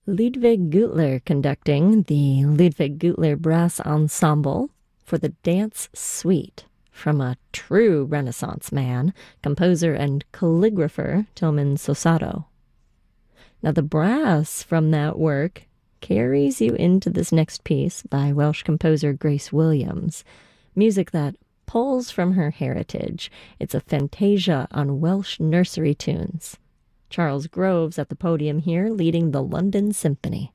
Ludwig Gutler conducting the Ludwig Gutler Brass Ensemble for the Dance Suite from a true Renaissance man, composer and calligrapher Tilman Sosato. Now, the brass from that work carries you into this next piece by Welsh composer Grace Williams, music that pulls from her heritage. It's a fantasia on Welsh nursery tunes. Charles Groves at the podium here leading the London Symphony.